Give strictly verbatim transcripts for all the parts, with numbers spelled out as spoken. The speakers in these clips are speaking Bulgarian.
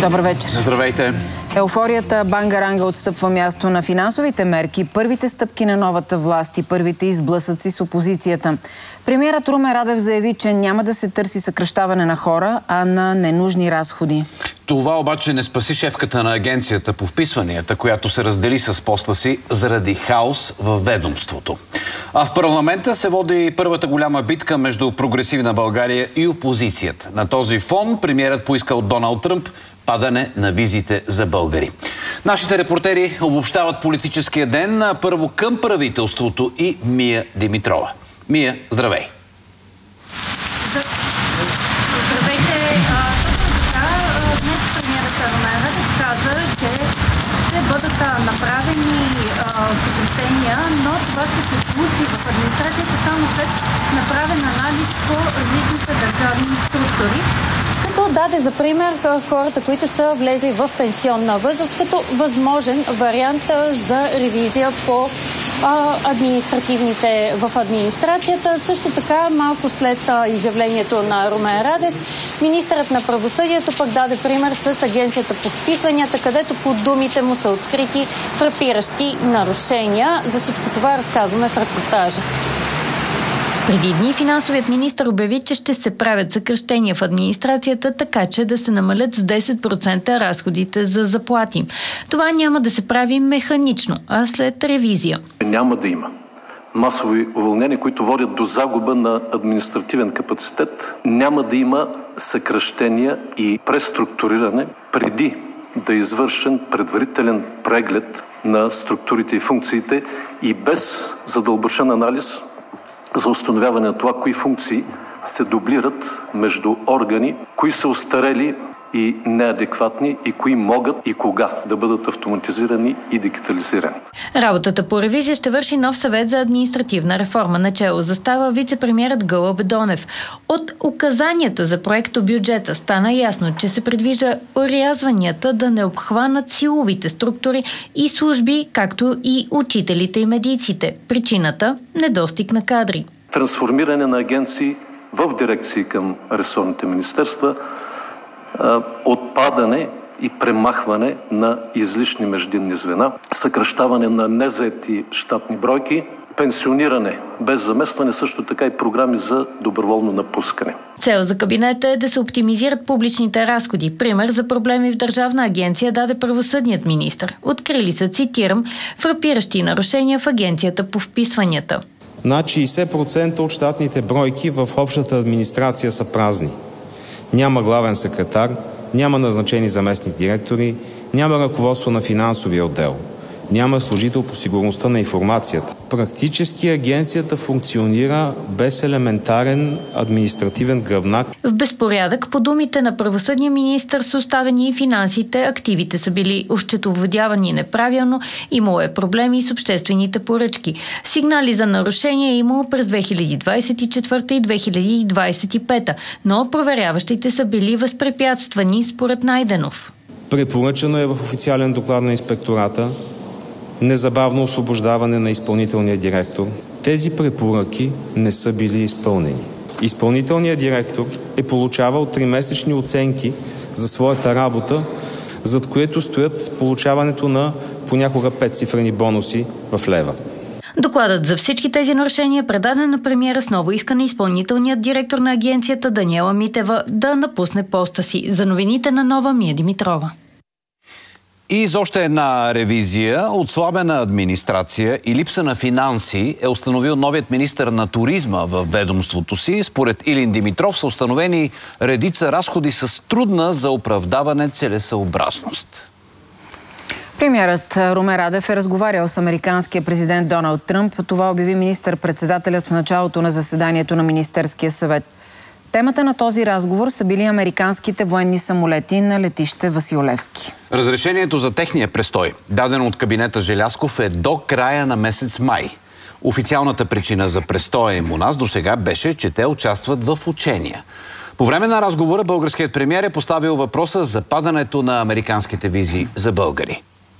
Добър вечер. Здравейте. Еуфорията Бангаранга отстъпва място на финансовите мерки, първите стъпки на новата власт и първите изблъсъци с опозицията. Премиерът Румен Радев заяви, че няма да се търси съкращаване на хора, а на ненужни разходи. Това обаче не спаси шефката на агенцията по вписванията, която се раздели с поста си заради хаос във ведомството. А в парламента се води първата голяма битка между Прогресивна България и опозицията. На този фон премиерът поиска от Доналд Тръмп падане на визите за българи. Нашите репортери обобщават политическия ден първо към правителството и Мия Димитрова. Мия, здравей! Здравейте! Днес премиерът Румен Радев каза, че ще бъдат направени съкращения, но това ще се случи в администрацията само след направен анализ по различните държавни структури. Като даде за пример хората, които са влезли в пенсионна възраст, като възможен вариант за ревизия по а, административните в администрацията. Също така, малко след а, изявлението на Румен Радев, министърът на правосъдието пък даде пример с агенцията по вписванията, където по думите му са открити фрапиращи нарушения. За всичко това разказваме в репортажа. Преди дни финансовият министър обяви, че ще се правят съкращения в администрацията, така че да се намалят с десет процента разходите за заплати. Това няма да се прави механично, а след ревизия. Няма да има масови уволнения, които водят до загуба на административен капацитет. Няма да има съкращения и преструктуриране преди да е извършен предварителен преглед на структурите и функциите и без задълбочен анализ за установяване на това, кои функции се дублират между органи, кои са остарели и неадекватни и кои могат и кога да бъдат автоматизирани и дигитализирани. Работата по ревизия ще върши нов съвет за административна реформа. Начело застава вице-премиерът Гълъб Донев. От указанията за проекто бюджета стана ясно, че се предвижда орязванията да не обхванат силовите структури и служби, както и учителите и медиците. Причината – недостиг на кадри. Трансформиране на агенции в дирекции към ресорните министерства, отпадане и премахване на излишни междинни звена, съкращаване на незаети щатни бройки, пенсиониране без заместване, също така и програми за доброволно напускане. Цел за кабинета е да се оптимизират публичните разходи. Пример за проблеми в Държавна агенция даде правосъдният министър. Открили са, цитирам, фрапиращи нарушения в агенцията по вписванията. Над шейсет процента от щатните бройки в общата администрация са празни. Няма главен секретар, няма назначени заместник директори, няма ръководство на финансовия отдел, няма служител по сигурността на информацията. Практически агенцията функционира без елементарен административен гръбнак. В безпорядък, по думите на правосъдния министър, са оставени и финансите, активите са били осчетоводявани неправилно, имало е проблеми с обществените поръчки. Сигнали за нарушения е имало през две хиляди двадесет и четвърта и две хиляди двадесет и пета, но проверяващите са били възпрепятствани според Найденов. Препоръчано е в официален доклад на инспектората незабавно освобождаване на изпълнителния директор. Тези препоръки не са били изпълнени. Изпълнителният директор е получавал тримесечни оценки за своята работа, зад което стоят получаването на понякога петцифрени бонуси в лева. Докладът за всички тези нарушения е предаден на премиера с ново искане изпълнителният директор на агенцията Даниела Митева да напусне поста си. За новините на Нова, Мия Димитрова. И за още една ревизия, отслабена администрация и липса на финанси е установил новият министър на туризма в ведомството си. Според Илин Димитров са установени редица разходи с трудна за оправдаване целесъобразност. Премиерът Румен Радев е разговарял с американския президент Доналд Тръмп. Това обяви министър-председателят в началото на заседанието на Министерския съвет. Темата на този разговор са били американските военни самолети на летище Васил Левски. Разрешението за техния престой, дадено от кабинета Желязков, е до края на месец май. Официалната причина за престоя им у нас досега беше, че те участват в учения. По време на разговора българският премиер е поставил въпроса за падането на американските визи за българи.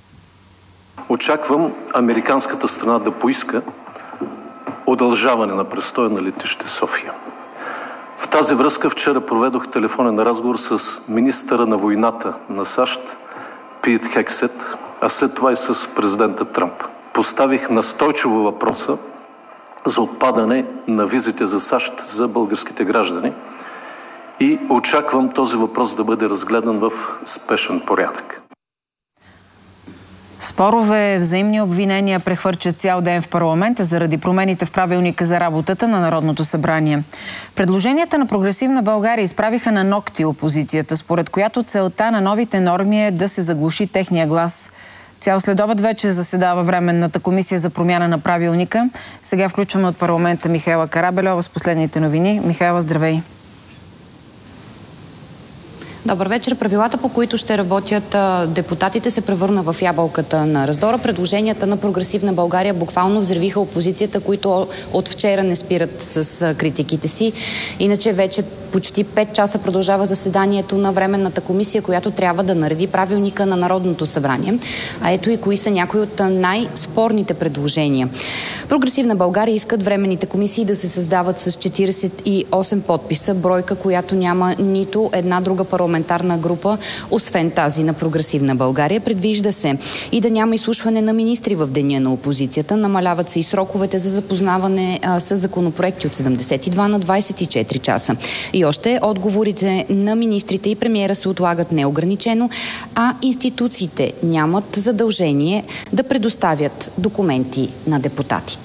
Очаквам американската страна да поиска удължаване на престоя на летище София. В тази връзка вчера проведох телефонен разговор с министъра на войната на САЩ Пит Хексет, а след това и с президента Тръмп. Поставих настойчиво въпроса за отпадане на визите за САЩ за българските граждани и очаквам този въпрос да бъде разгледан в спешен порядък. Спорове, взаимни обвинения прехвърчат цял ден в парламента заради промените в правилника за работата на Народното събрание. Предложенията на Прогресивна България изправиха на нокти опозицията, според която целта на новите норми е да се заглуши техния глас. Цял следобед вече заседава Временната комисия за промяна на правилника. Сега включваме от парламента Михаела Карабельова с последните новини. Михаела, здравей! Добър вечер. Правилата, по които ще работят депутатите, се превърна в ябълката на раздора. Предложенията на Прогресивна България буквално взривиха опозицията, които от вчера не спират с критиките си. Иначе вече почти пет часа продължава заседанието на Временната комисия, която трябва да нареди правилника на Народното събрание. А ето и кои са някои от най-спорните предложения. Прогресивна България искат временните комисии да се създават с четиридесет и осем подписа, бройка, която няма нито една друга парламентарна група, освен тази на Прогресивна България. Предвижда се и да няма изслушване на министри в деня на опозицията. Намаляват се и сроковете за запознаване а, с законопроекти от седемдесет и два на двадесет и четири часа. И още отговорите на министрите и премиера се отлагат неограничено, а институциите нямат задължение да предоставят документи на депутатите.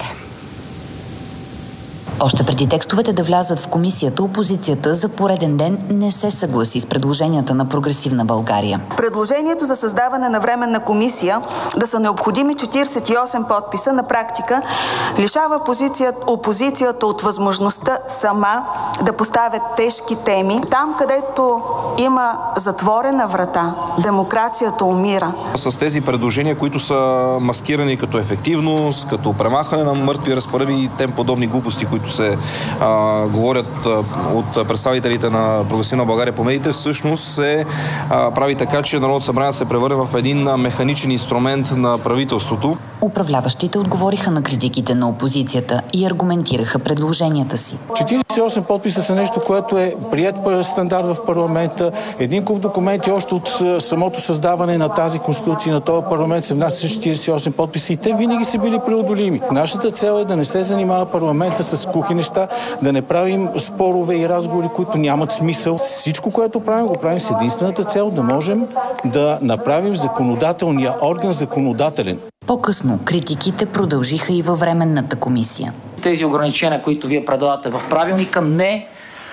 Още преди текстовете да влязат в комисията, опозицията за пореден ден не се съгласи с предложенията на Прогресивна България. Предложението за създаване на временна комисия да са необходими четиридесет и осем подписа на практика лишава опозицията, опозицията от възможността сама да поставят тежки теми. Там, където има затворена врата, демокрацията умира. С тези предложения, които са маскирани като ефективност, като премахване на мъртви разпоредби и тем подобни глупости, които се а, говорят а, от представителите на Прогресивна България по медиите, всъщност се а, прави така, че Народното събрание се превърне в един механичен инструмент на правителството. Управляващите отговориха на критиките на опозицията и аргументираха предложенията си. четиридесет и осем подписа са нещо, което е прият стандарт в парламента. Един куп документи още от самото създаване на тази конституция, на този парламент се внася с четиридесет и осем подписа и те винаги са били преодолими. Нашата цел е да не се занимава парламента с кухи неща, да не правим спорове и разговори, които нямат смисъл. Всичко, което правим, го правим с единствената цел да можем да направим законодателния орган законодателен. По-късно критиките продължиха и във Временната комисия. Тези ограничения, които вие предлагате в правилника, не,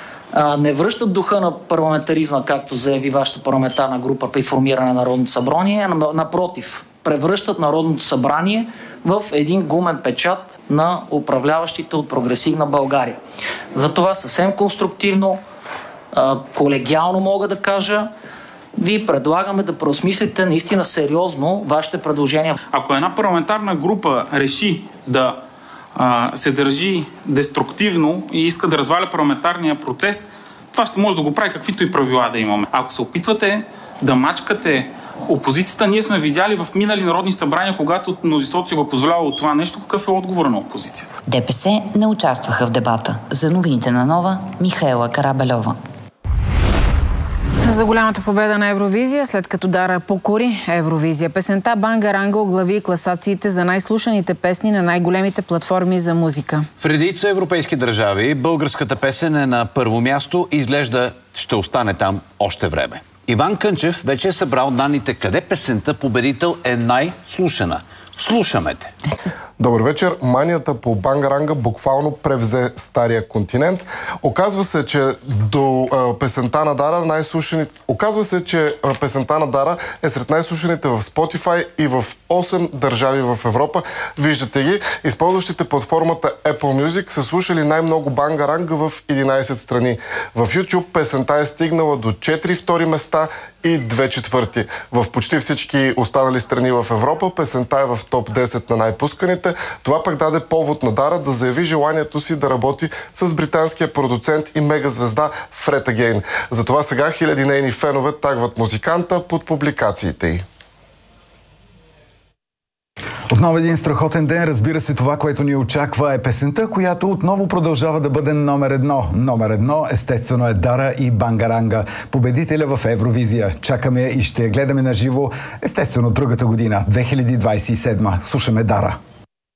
а, не връщат духа на парламентаризма, както заяви вашата парламентарна група при формиране на Народното събрание, а напротив, превръщат Народното събрание в един гумен печат на управляващите от Прогресивна България. Затова съвсем конструктивно, а, колегиално мога да кажа, ви предлагаме да преосмислите наистина сериозно вашите предложения. Ако една парламентарна група реши да а, се държи деструктивно и иска да разваля парламентарния процес, това ще може да го прави каквито и правила да имаме. Ако се опитвате да мачкате опозицията, ние сме видяли в минали народни събрания, когато мнозинството си го позволяло това нещо, какъв е отговор на опозицията. ДПС не участваха в дебата. За новините на Нова, Михаела Карабельова. За голямата победа на Евровизия, след като Дара покори Евровизия, песента Бангаранга оглави класациите за най-слушаните песни на най-големите платформи за музика. В редица европейски държави българската песен е на първо място и изглежда ще остане там още време. Иван Кънчев вече е събрал данните къде песента победител е най-слушана. Слушаме те! Добър вечер. Манията по Бангаранга буквално превзе стария континент. Оказва се, че до а, песента на Дара най-слушаните... Оказва се, че а, песента на Дара е сред най-слушаните в Spotify и в осем държави в Европа. Виждате ги. Използващите платформата Apple Music са слушали най-много Бангаранга в единадесет страни. В YouTube песента е стигнала до четири втори места и две четвърти. В почти всички останали страни в Европа песента е в топ десет на най-пусканите. Това пък даде повод на Дара да заяви желанието си да работи с британския продуцент и мегазвезда Фред Агейн. Затова сега хиляди нейни фенове тагват музиканта под публикациите й. Отново един страхотен ден. Разбира се, това, което ни очаква е песента, която отново продължава да бъде номер едно. Номер едно, естествено, е Дара и Бангаранга, победителя в Евровизия. Чакаме и ще я гледаме на живо, естествено, другата година, две хиляди двадесет и седма. Слушаме Дара.